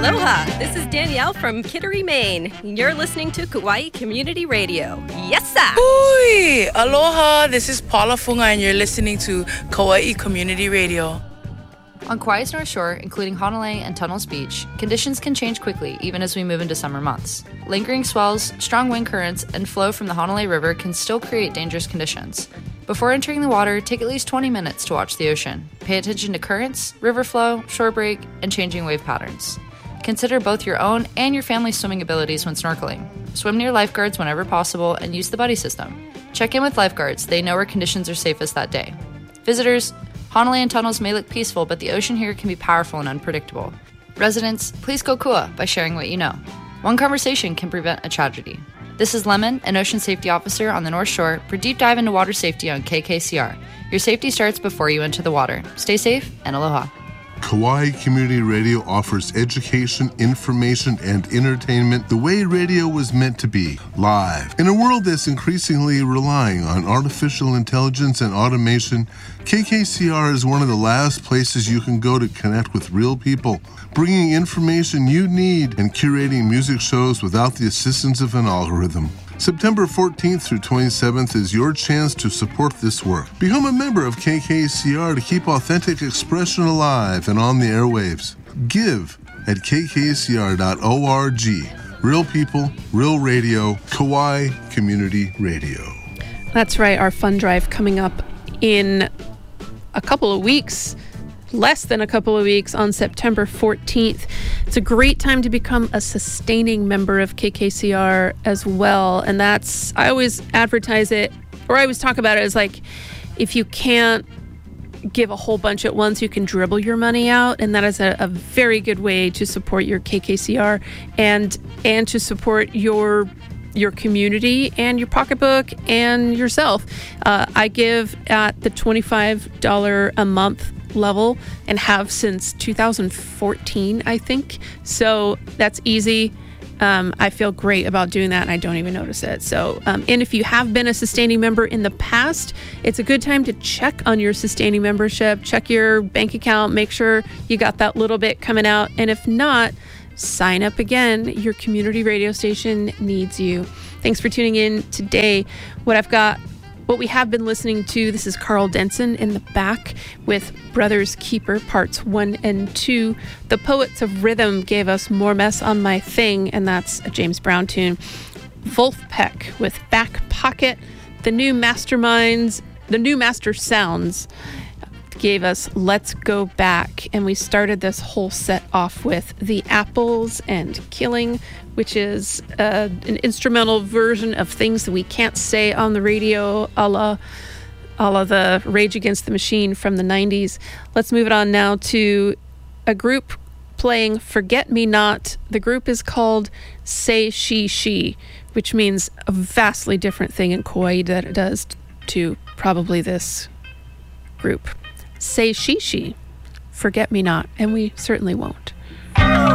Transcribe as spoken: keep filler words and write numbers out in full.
Aloha, this is Danielle from Kittery, Maine. You're listening to Kauai Community Radio. Yes, sir. Hui! Aloha, this is Paula Funga and you're listening to Kauai Community Radio. On Kauai's North Shore, including Honolulu and Tunnels Beach, conditions can change quickly even as we move into summer months. Lingering swells, strong wind currents, and flow from the Honolulu River can still create dangerous conditions. Before entering the water, take at least twenty minutes to watch the ocean. Pay attention to currents, river flow, shore break, and changing wave patterns. Consider both your own and your family's swimming abilities when snorkeling. Swim near lifeguards whenever possible and use the buddy system. Check in with lifeguards. They know where conditions are safest that day. Visitors, Honolulu and Tunnels may look peaceful, but the ocean here can be powerful and unpredictable. Residents, please go kua by sharing what you know. One conversation can prevent a tragedy. This is Lemon, an ocean safety officer on the North Shore, for Deep Dive into Water Safety on K K C R. Your safety starts before you enter the water. Stay safe and aloha. Kauai Community Radio offers education, information, and entertainment the way radio was meant to be, live. In a world that's increasingly relying on artificial intelligence and automation, K K C R is one of the last places you can go to connect with real people, bringing information you need and curating music shows without the assistance of an algorithm. September fourteenth through twenty-seventh is your chance to support this work. Become a member of K K C R to keep authentic expression alive and on the airwaves. Give at k k c r dot org. Real people, real radio, Kauai Community Radio. That's right, our fund drive coming up in a couple of weeks. Less than a couple of weeks on September fourteenth. It's a great time to become a sustaining member of K K C R as well. And that's, I always advertise it, or I always talk about it as like, if you can't give a whole bunch at once, you can dribble your money out. And that is a, a very good way to support your K K C R and and to support your your community and your pocketbook and yourself. Uh, I give at the twenty-five dollars a month level and have since two thousand fourteen, I think. So that's easy. Um, I feel great about doing that and I don't even notice it. So, um, and if you have been a sustaining member in the past, it's a good time to check on your sustaining membership, check your bank account, make sure you got that little bit coming out. And if not, sign up again. Your community radio station needs you. Thanks for tuning in today. What I've got, what we have been listening to, this is Carl Denson in the back with Brothers Keeper parts one and two. The Poets of Rhythm gave us More Mess on My Thing, and that's a James Brown tune. Wolfpack with Back Pocket. The New Masterminds, the New Master Sounds gave us Let's Go Back, and we started this whole set off with The Apples and Killing, which is uh, an instrumental version of things that we can't say on the radio, a la, a la the Rage Against the Machine from the nineties. Let's move it on now to a group playing Forget Me Not. The group is called Say She She, which means a vastly different thing in Kauai than it does to probably this group. Say She She, Forget Me Not, and we certainly won't.